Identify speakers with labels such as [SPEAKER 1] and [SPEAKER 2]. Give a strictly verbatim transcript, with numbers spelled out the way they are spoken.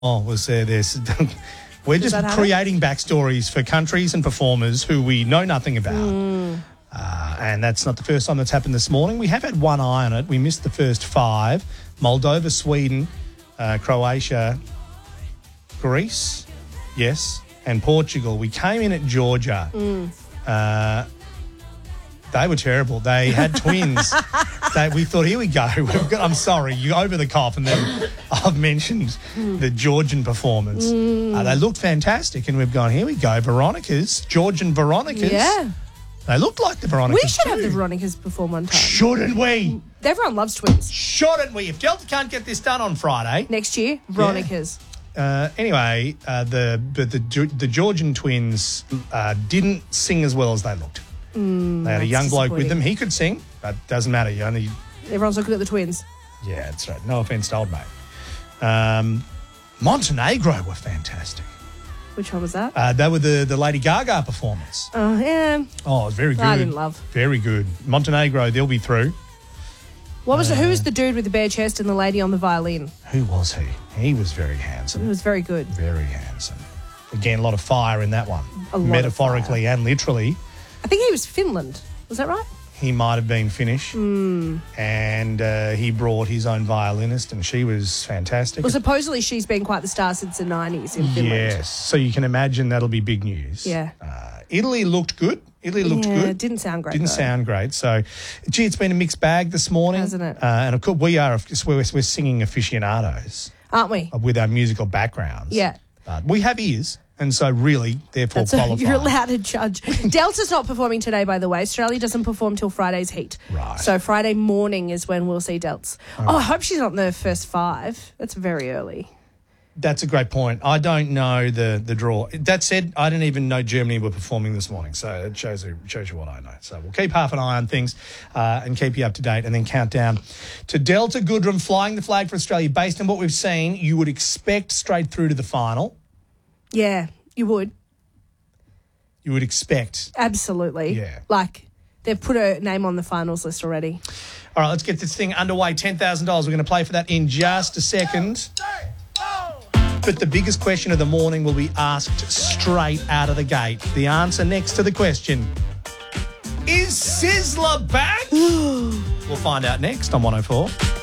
[SPEAKER 1] was there this. We're
[SPEAKER 2] Does
[SPEAKER 1] just creating backstories for countries and performers who we know nothing about.
[SPEAKER 2] Mm.
[SPEAKER 1] Uh, and that's not the first time that's happened this morning. We have had one eye on it. We missed the first five. Moldova, Sweden, uh, Croatia, Greece, yes, and Portugal. We came in at Georgia.
[SPEAKER 2] Mm.
[SPEAKER 1] Uh, they were terrible. They had twins. They, we thought, here we go. We've got, I'm sorry, you over the cop, and then I've mentioned the Georgian performance.
[SPEAKER 2] Mm.
[SPEAKER 1] Uh, they looked fantastic, and we've gone, here we go, Veronicas, Georgian Veronicas.
[SPEAKER 2] Yeah.
[SPEAKER 1] They looked like the Veronicas
[SPEAKER 2] We should
[SPEAKER 1] too.
[SPEAKER 2] have the Veronicas perform one time.
[SPEAKER 1] Shouldn't we?
[SPEAKER 2] Everyone loves twins.
[SPEAKER 1] Shouldn't we? If Delta can't get this done on Friday.
[SPEAKER 2] Next year, Veronicas.
[SPEAKER 1] Uh, anyway, uh, the but the the Georgian twins uh, didn't sing as well as they looked.
[SPEAKER 2] Mm,
[SPEAKER 1] they had a
[SPEAKER 2] that's
[SPEAKER 1] young bloke with
[SPEAKER 2] disappointing.
[SPEAKER 1] them. He could sing, but doesn't matter. You only
[SPEAKER 2] Everyone's looking at the twins.
[SPEAKER 1] yeah, that's right. No offense to old mate. Um, Montenegro were fantastic.
[SPEAKER 2] Which one was that?
[SPEAKER 1] Uh, they were the the Lady Gaga performance.
[SPEAKER 2] Oh, yeah.
[SPEAKER 1] Oh, it was very good.
[SPEAKER 2] I didn't love.
[SPEAKER 1] Very good. Montenegro, they'll be through.
[SPEAKER 2] What was
[SPEAKER 1] Uh,
[SPEAKER 2] it? Who was the dude with the bare chest and the lady on the violin?
[SPEAKER 1] Who was he? He was very
[SPEAKER 2] It
[SPEAKER 1] handsome.
[SPEAKER 2] was very good.
[SPEAKER 1] Very handsome. Again, a lot of fire in that one.
[SPEAKER 2] A lot of
[SPEAKER 1] Metaphorically and literally.
[SPEAKER 2] I think he was Finland. Was that right?
[SPEAKER 1] He might have been Finnish.
[SPEAKER 2] Mm.
[SPEAKER 1] And uh, he brought his own violinist, and she was fantastic.
[SPEAKER 2] Well, supposedly she's been quite the star since the nineties in Finland.
[SPEAKER 1] Yes. So you can imagine that'll be big news.
[SPEAKER 2] Yeah.
[SPEAKER 1] Uh, Italy looked good. Italy looked
[SPEAKER 2] yeah,
[SPEAKER 1] good.
[SPEAKER 2] didn't sound great.
[SPEAKER 1] Didn't
[SPEAKER 2] though.
[SPEAKER 1] sound great. So, gee, it's been a mixed bag this morning.
[SPEAKER 2] Hasn't it?
[SPEAKER 1] Uh, and of course, we are, we're, we're singing aficionados
[SPEAKER 2] Aren't we?
[SPEAKER 1] with our musical backgrounds.
[SPEAKER 2] Yeah.
[SPEAKER 1] But we have ears, and so really, therefore,
[SPEAKER 2] That's a,
[SPEAKER 1] qualify.
[SPEAKER 2] you're allowed to judge. Delta's not performing today, by the way. Australia doesn't perform till Friday's heat.
[SPEAKER 1] Right.
[SPEAKER 2] So Friday morning is when we'll see Delts. Oh, I hope she's not in the first five. That's very early.
[SPEAKER 1] That's a great point. I don't know the the draw. That said, I didn't even know Germany were performing this morning, so it shows you, shows you what I know. So we'll keep half an eye on things uh, and keep you up to date, and then count down to Delta Goodrem flying the flag for Australia. Based on what we've seen, you would expect straight through to the final.
[SPEAKER 2] Yeah, you would.
[SPEAKER 1] You would expect.
[SPEAKER 2] Absolutely.
[SPEAKER 1] Yeah.
[SPEAKER 2] Like, they've put her name on the finals list already.
[SPEAKER 1] All right, let's get this thing underway. ten thousand dollars. We're going to play for that in just a second. But the biggest question of the morning will be asked straight out of the gate. The answer next to the question, is Sizzler back? We'll find out next on one oh four.